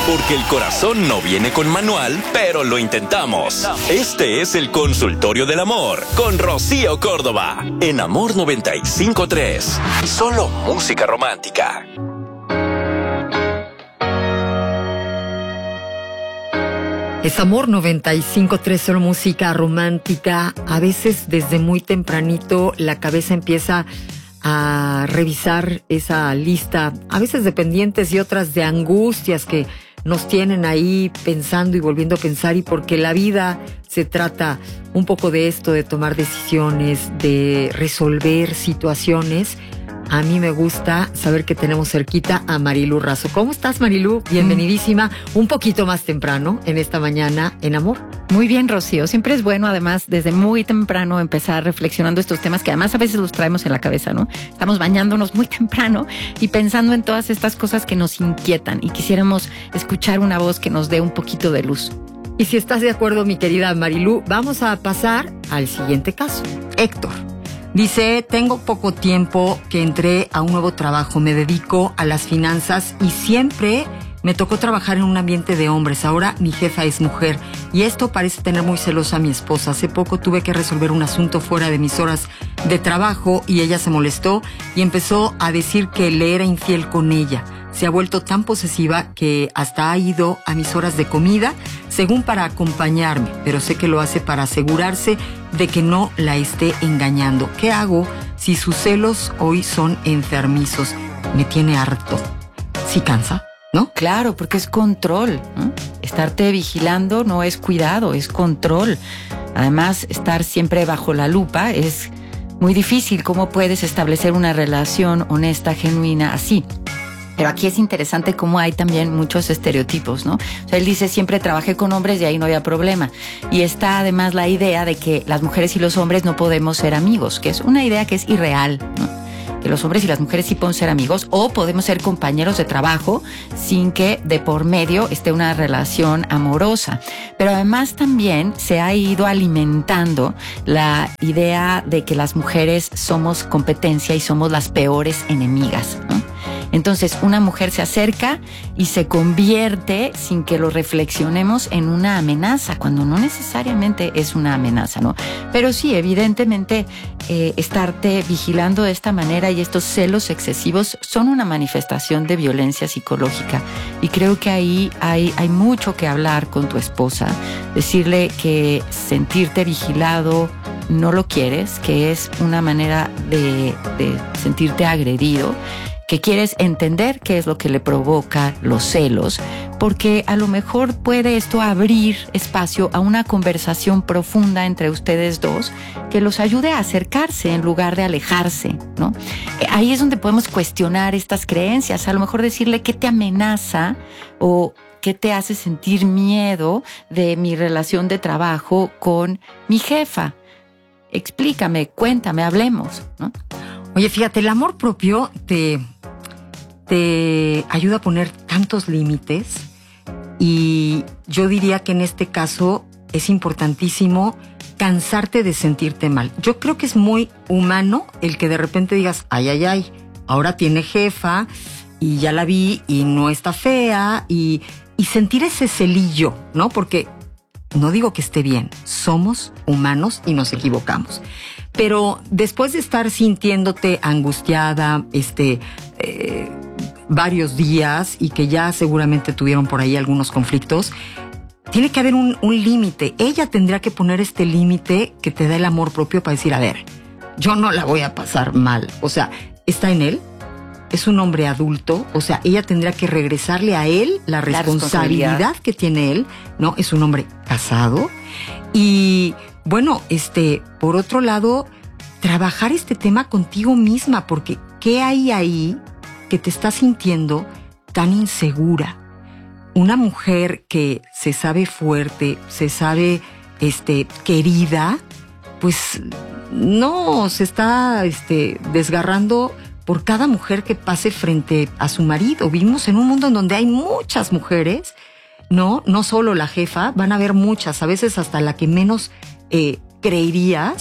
Porque el corazón no viene con manual, pero lo intentamos. Este es el Consultorio del Amor con Rocío Córdoba en Amor 95.3. Solo música romántica. Es Amor 95.3, solo música romántica. A veces desde muy tempranito la cabeza empieza a revisar esa lista, a veces de pendientes y otras de angustias que nos tienen ahí pensando y volviendo a pensar, y porque la vida se trata un poco de esto, de tomar decisiones, de resolver situaciones. A mí me gusta saber que tenemos cerquita a Marilu Razo. ¿Cómo estás, Marilu? Bienvenidísima. Un poquito más temprano en esta mañana en Amor. Muy bien, Rocío. Siempre es bueno, además, desde muy temprano empezar reflexionando estos temas que además a veces los traemos en la cabeza, ¿no? Estamos bañándonos muy temprano y pensando en todas estas cosas que nos inquietan y quisiéramos escuchar una voz que nos dé un poquito de luz. Y si estás de acuerdo, mi querida Marilu, vamos a pasar al siguiente caso. Héctor dice: tengo poco tiempo que entré a un nuevo trabajo, me dedico a las finanzas y siempre me tocó trabajar en un ambiente de hombres. Ahora mi jefa es mujer y esto parece tener muy celosa a mi esposa. Hace poco tuve que resolver un asunto fuera de mis horas de trabajo y ella se molestó y empezó a decir que le era infiel con ella. Se ha vuelto tan posesiva que hasta ha ido a mis horas de comida, según para acompañarme, pero sé que lo hace para asegurarse de que no la esté engañando. ¿Qué hago si sus celos hoy son enfermizos? Me tiene harto. ¿Sí cansa? ¿No? Claro, porque es control, ¿no? Estarte vigilando no es cuidado, es control. Además, estar siempre bajo la lupa es muy difícil. ¿Cómo puedes establecer una relación honesta, genuina, así? Pero aquí es interesante cómo hay también muchos estereotipos, ¿no? O sea, él dice: siempre trabajé con hombres y ahí no había problema. Y está además la idea de que las mujeres y los hombres no podemos ser amigos, que es una idea que es irreal, ¿no? Que los hombres y las mujeres sí pueden ser amigos o podemos ser compañeros de trabajo sin que de por medio esté una relación amorosa. Pero además también se ha ido alimentando la idea de que las mujeres somos competencia y somos las peores enemigas, ¿no? Entonces, una mujer se acerca y se convierte, sin que lo reflexionemos, en una amenaza, cuando no necesariamente es una amenaza, ¿no? Pero sí, evidentemente, estarte vigilando de esta manera y estos celos excesivos son una manifestación de violencia psicológica. Y creo que ahí hay mucho que hablar con tu esposa. Decirle que sentirte vigilado no lo quieres, que es una manera de sentirte agredido, que quieres entender qué es lo que le provoca los celos, porque a lo mejor puede esto abrir espacio a una conversación profunda entre ustedes dos que los ayude a acercarse en lugar de alejarse, ¿no? Ahí es donde podemos cuestionar estas creencias, a lo mejor decirle qué te amenaza o qué te hace sentir miedo de mi relación de trabajo con mi jefa. Explícame, cuéntame, hablemos, ¿no? Oye, fíjate, el amor propio te ayuda a poner tantos límites, y yo diría que en este caso es importantísimo cansarte de sentirte mal. Yo creo que es muy humano el que de repente digas: ay, ahora tiene jefa y ya la vi y no está fea, y sentir ese celillo, ¿no? Porque no digo que esté bien, somos humanos y nos equivocamos. Pero después de estar sintiéndote angustiada, varios días, y que ya seguramente tuvieron por ahí algunos conflictos, tiene que haber un límite. Ella tendrá que poner este límite que te da el amor propio para decir: a ver, yo no la voy a pasar mal. O sea, está en él, es un hombre adulto, o sea, ella tendrá que regresarle a él la responsabilidad que tiene él, ¿no? Es un hombre casado. Y bueno, por otro lado, trabajar este tema contigo misma, porque ¿qué hay ahí que te está sintiendo tan insegura? Una mujer que se sabe fuerte, se sabe querida, pues no se está desgarrando por cada mujer que pase frente a su marido. Vivimos en un mundo en donde hay muchas mujeres, no solo la jefa, van a haber muchas, a veces hasta la que menos creerías,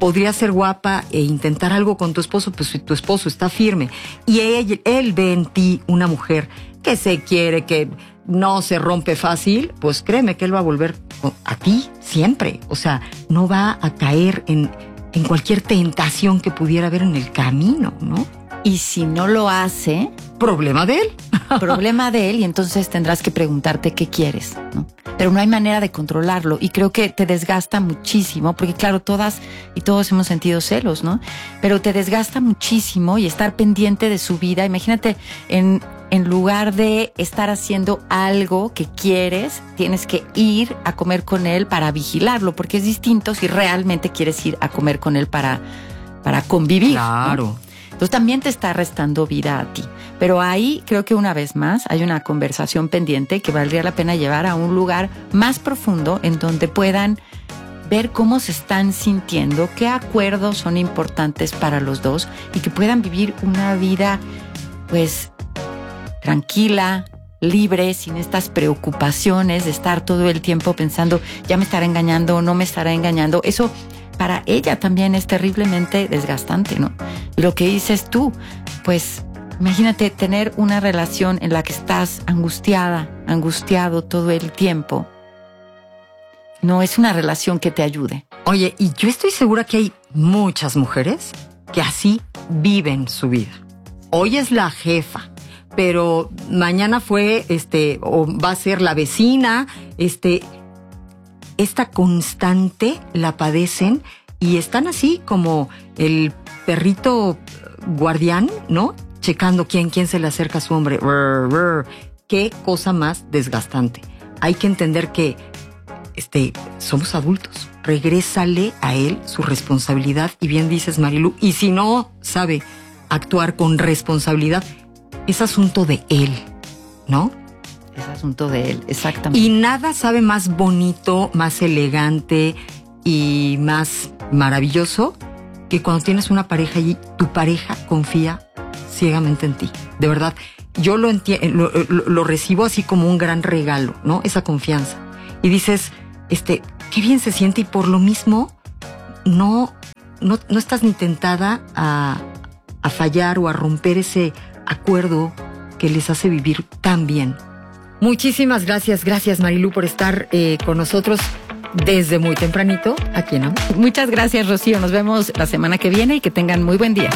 podría ser guapa e intentar algo con tu esposo, pues si tu esposo está firme y él ve en ti una mujer que se quiere, que no se rompe fácil, pues créeme que él va a volver a ti siempre. O sea, no va a caer en cualquier tentación que pudiera haber en el camino, ¿no? Y si no lo hace... Problema de él. Problema de él, y entonces tendrás que preguntarte qué quieres, ¿no? Pero no hay manera de controlarlo y creo que te desgasta muchísimo, porque claro, todas y todos hemos sentido celos, ¿no? Pero te desgasta muchísimo y estar pendiente de su vida. Imagínate, en lugar de estar haciendo algo que quieres, tienes que ir a comer con él para vigilarlo, porque es distinto si realmente quieres ir a comer con él para convivir. Claro. ¿No? Entonces también te está restando vida a ti. Pero ahí creo que una vez más hay una conversación pendiente que valdría la pena llevar a un lugar más profundo en donde puedan ver cómo se están sintiendo, qué acuerdos son importantes para los dos y que puedan vivir una vida pues tranquila, libre, sin estas preocupaciones de estar todo el tiempo pensando ya me estará engañando o no me estará engañando. Eso para ella también es terriblemente desgastante, ¿no? Y lo que dices tú, pues imagínate tener una relación en la que estás angustiado todo el tiempo. No es una relación que te ayude. Oye, y yo estoy segura que hay muchas mujeres que así viven su vida. Hoy es la jefa, pero mañana fue, o va a ser la vecina, esta constante la padecen y están así como el perrito guardián, ¿no? Checando quién se le acerca a su hombre. Qué cosa más desgastante. Hay que entender que somos adultos. Regrésale a él su responsabilidad. Y bien dices, Marilu, y si no sabe actuar con responsabilidad, es asunto de él, ¿no? Es asunto de él, exactamente. Y nada sabe más bonito, más elegante y más maravilloso que cuando tienes una pareja y tu pareja confía ciegamente en ti. De verdad, yo lo recibo así como un gran regalo, ¿no? Esa confianza. Y dices, qué bien se siente y por lo mismo no estás ni tentada a fallar o a romper ese acuerdo que les hace vivir tan bien. Muchísimas gracias Marilu por estar con nosotros desde muy tempranito aquí, ¿no? Muchas gracias, Rocío. Nos vemos la semana que viene y que tengan muy buen día.